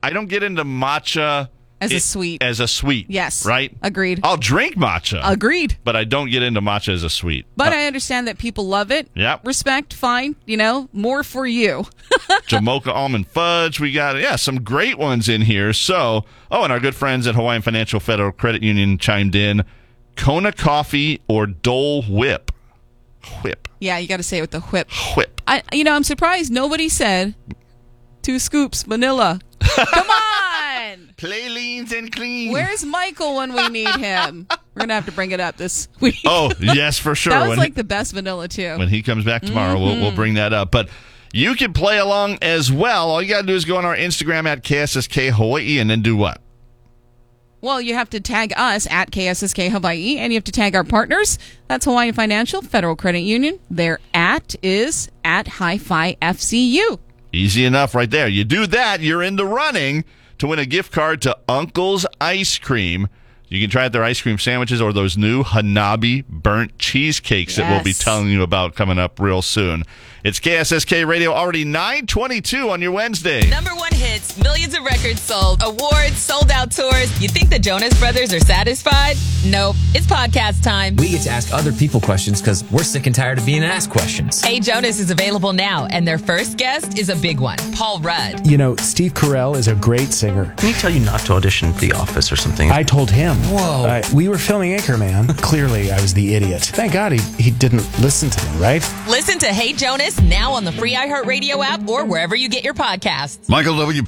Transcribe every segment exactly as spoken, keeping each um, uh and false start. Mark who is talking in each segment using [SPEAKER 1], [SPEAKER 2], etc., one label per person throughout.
[SPEAKER 1] I don't get into matcha
[SPEAKER 2] as
[SPEAKER 1] it,
[SPEAKER 2] a sweet.
[SPEAKER 1] As a sweet.
[SPEAKER 2] Yes.
[SPEAKER 1] Right?
[SPEAKER 2] Agreed.
[SPEAKER 1] I'll drink matcha.
[SPEAKER 2] Agreed.
[SPEAKER 1] But I don't get into matcha as a sweet.
[SPEAKER 2] But
[SPEAKER 1] uh,
[SPEAKER 2] I understand that people love it.
[SPEAKER 1] Yep.
[SPEAKER 2] Respect, fine. You know, more for you.
[SPEAKER 1] Jamocha almond fudge. We got, yeah, some great ones in here. So, oh, and our good friends at Hawaiian Financial Federal Credit Union chimed in. Kona coffee or Dole Whip? Whip.
[SPEAKER 2] Yeah, you got to say it with the whip.
[SPEAKER 1] Whip.
[SPEAKER 2] I, you know, I'm surprised nobody said two scoops vanilla. Come on.
[SPEAKER 1] Play leans and clean.
[SPEAKER 2] Where's Michael when we need him? We're going to have to bring it up this week.
[SPEAKER 1] Oh, yes, for sure.
[SPEAKER 2] That was
[SPEAKER 1] when
[SPEAKER 2] like
[SPEAKER 1] he,
[SPEAKER 2] the best vanilla, too.
[SPEAKER 1] When he comes back tomorrow, mm-hmm. we'll, we'll bring that up. But you can play along as well. All you got to do is go on our Instagram at K S S K Hawaii and then do what?
[SPEAKER 2] Well, you have to tag us at K S S K Hawaii, and you have to tag our partners. That's Hawaiian Financial Federal Credit Union. Their at is at Hi-Fi F C U.
[SPEAKER 1] Easy enough right there. You do that, you're in the running to win a gift card to Uncle's Ice Cream. You can try out their ice cream sandwiches or those new Hanabi burnt cheesecakes yes. that we'll be telling you about coming up real soon. It's K S S K Radio, already nine twenty-two on your Wednesday.
[SPEAKER 3] Number one hits, millions of records sold, awards, sold out tours. You think the Jonas Brothers are satisfied? Nope. It's podcast time.
[SPEAKER 4] We get to ask other people questions because we're sick and tired of being asked questions.
[SPEAKER 3] Hey Jonas is available now, and their first guest is a big one, Paul Rudd.
[SPEAKER 5] You know, Steve Carell is a great singer.
[SPEAKER 6] Can he tell you not to audition for The Office or something?
[SPEAKER 5] I told him.
[SPEAKER 4] Whoa.
[SPEAKER 5] Uh, we were filming Anchorman. Clearly, I was the idiot. Thank God he, he didn't listen to me, right?
[SPEAKER 3] Listen to Hey Jonas now on the free iHeartRadio app or wherever you get your podcasts.
[SPEAKER 7] Michael W.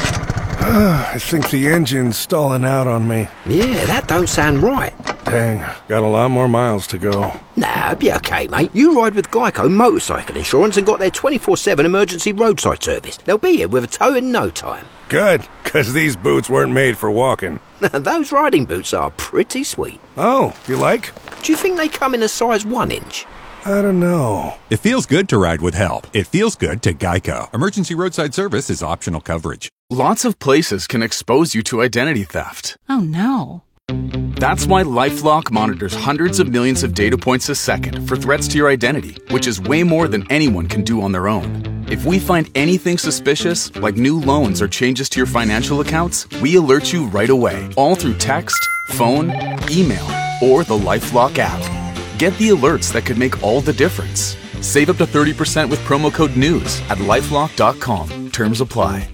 [SPEAKER 8] I think the engine's stalling out on me.
[SPEAKER 9] Yeah, that don't sound right.
[SPEAKER 8] Dang, got a lot more miles to go.
[SPEAKER 9] Nah, it'll be okay, mate. You ride with Geico Motorcycle Insurance and got their twenty-four seven emergency roadside service. They'll be here with a tow in no time.
[SPEAKER 8] Good, because these boots weren't made for walking.
[SPEAKER 9] Those riding boots are pretty sweet.
[SPEAKER 8] Oh, you like?
[SPEAKER 9] Do you think they come in a size one inch?
[SPEAKER 8] I don't know.
[SPEAKER 7] It feels good to ride with help. It feels good to Geico. Emergency roadside service is optional coverage.
[SPEAKER 10] Lots of places can expose you to identity theft.
[SPEAKER 2] Oh, no.
[SPEAKER 10] That's why LifeLock monitors hundreds of millions of data points a second for threats to your identity, which is way more than anyone can do on their own. If we find anything suspicious, like new loans or changes to your financial accounts, we alert you right away, all through text, phone, email, or the LifeLock app. Get the alerts that could make all the difference. Save up to thirty percent with promo code NEWS at lifelock dot com. Terms apply.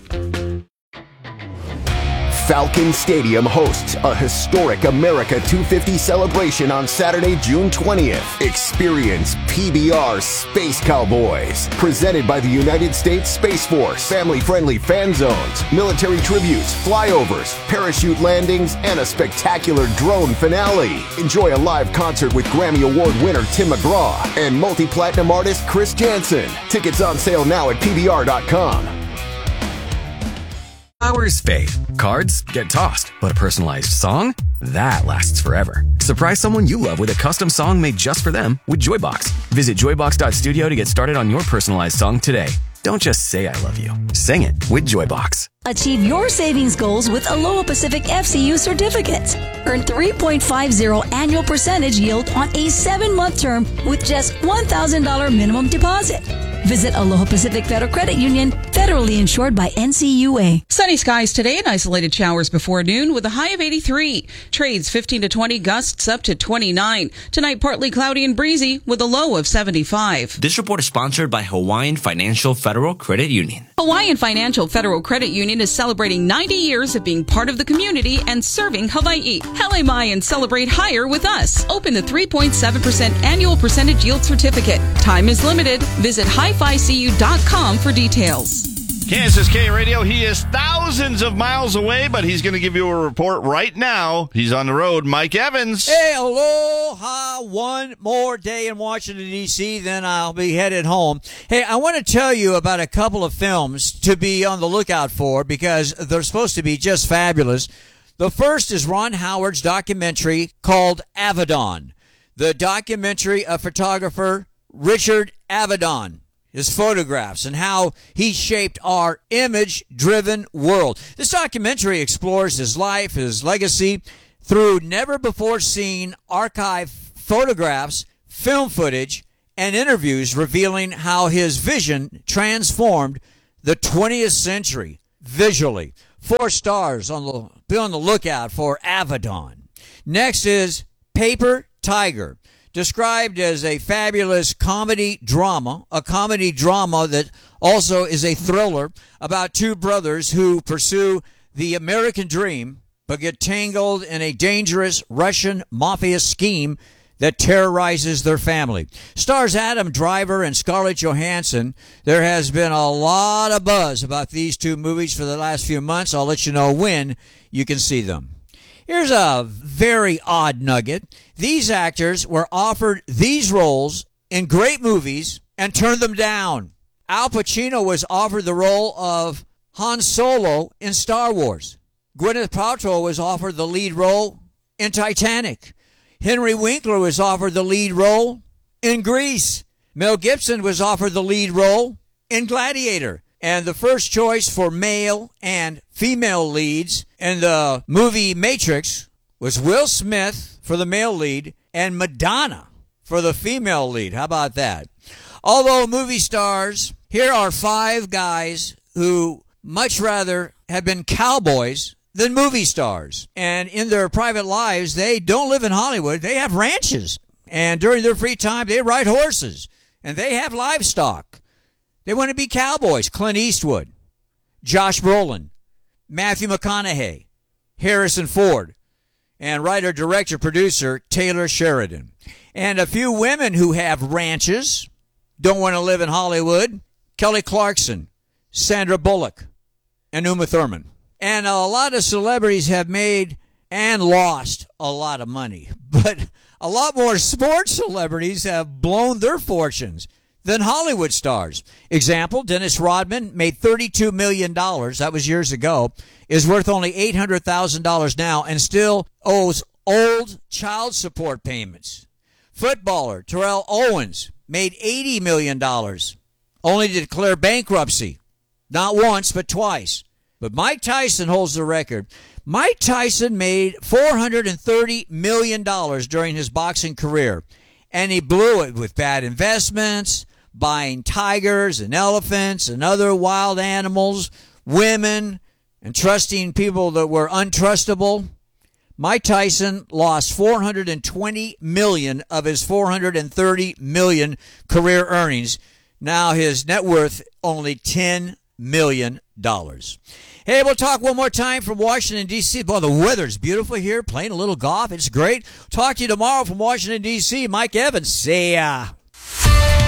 [SPEAKER 11] Falcon Stadium hosts a historic America two fifty celebration on Saturday, June twentieth. Experience P B R Space Cowboys, presented by the United States Space Force. Family-friendly fan zones, military tributes, flyovers, parachute landings, and a spectacular drone finale. Enjoy a live concert with Grammy Award winner Tim McGraw and multi-platinum artist Chris Jansen. Tickets on sale now at P B R dot com.
[SPEAKER 4] Flowers fade. Cards get tossed. But a personalized song? That lasts forever. Surprise someone you love with a custom song made just for them with Joybox. Visit joybox dot studio to get started on your personalized song today. Don't just say I love you. Sing it with Joybox.
[SPEAKER 12] Achieve your savings goals with Aloha Pacific F C U certificates. Earn three point five zero annual percentage yield on a seven-month term with just one thousand dollars minimum deposit. Visit Aloha Pacific Federal Credit Union, federally insured by N C U A.
[SPEAKER 2] Sunny skies today and isolated showers before noon with a high of eighty-three. Trades fifteen to twenty, gusts up to twenty-nine. Tonight, partly cloudy and breezy with a low of seventy-five.
[SPEAKER 13] This report is sponsored by Hawaiian Financial Federal Credit Union.
[SPEAKER 2] Hawaiian Financial Federal Credit Union is celebrating ninety years of being part of the community and serving Hawaii. Hele mai and celebrate higher with us. Open the three point seven percent annual percentage yield certificate. Time is limited. Visit hi fi c u dot com for details.
[SPEAKER 1] K S S K Radio, he is thousands of miles away, but he's going to give you a report right now. He's on the road. Mike Evans.
[SPEAKER 14] Hey, aloha. One more day in Washington, D C, then I'll be headed home. Hey, I want to tell you about a couple of films to be on the lookout for because they're supposed to be just fabulous. The first is Ron Howard's documentary called Avedon. The documentary of photographer Richard Avedon. His photographs and how he shaped our image-driven world. This documentary explores his life, his legacy, through never-before-seen archive photographs, film footage, and interviews revealing how his vision transformed the twentieth century visually. Four stars. On the, be on the lookout for Avedon. Next is Paper Tiger, described as a fabulous comedy drama, a comedy drama that also is a thriller about two brothers who pursue the American dream but get tangled in a dangerous Russian mafia scheme that terrorizes their family. Stars Adam Driver and Scarlett Johansson. There has been a lot of buzz about these two movies for the last few months. I'll let you know when you can see them. Here's a very odd nugget. These actors were offered these roles in great movies and turned them down. Al Pacino was offered the role of Han Solo in Star Wars. Gwyneth Paltrow was offered the lead role in Titanic. Henry Winkler was offered the lead role in Grease. Mel Gibson was offered the lead role in Gladiator. And the first choice for male and female leads in the movie Matrix was Will Smith for the male lead and Madonna for the female lead. How about that? Although movie stars, here are five guys who much rather have been cowboys than movie stars. And in their private lives, they don't live in Hollywood. They have ranches. And during their free time, they ride horses. And they have livestock. They want to be cowboys. Clint Eastwood, Josh Brolin, Matthew McConaughey, Harrison Ford, and writer, director, producer Taylor Sheridan. And a few women who have ranches, don't want to live in Hollywood, Kelly Clarkson, Sandra Bullock, and Uma Thurman. And a lot of celebrities have made and lost a lot of money. But a lot more sports celebrities have blown their fortunes than Hollywood stars. Example, Dennis Rodman made thirty-two million dollars, that was years ago, is worth only eight hundred thousand dollars now and still owes old child support payments. Footballer Terrell Owens made eighty million dollars, only to declare bankruptcy, not once but twice. But Mike Tyson holds the record. Mike Tyson made four hundred thirty million dollars during his boxing career, and he blew it with bad investments, buying tigers and elephants and other wild animals, women, and trusting people that were untrustable. Mike Tyson lost four hundred twenty million dollars of his four hundred thirty million dollars career earnings. Now his net worth only ten million dollars. Hey, we'll talk one more time from Washington, D C Boy, the weather's beautiful here, playing a little golf. It's great. Talk to you tomorrow from Washington, D C Mike Evans. See ya.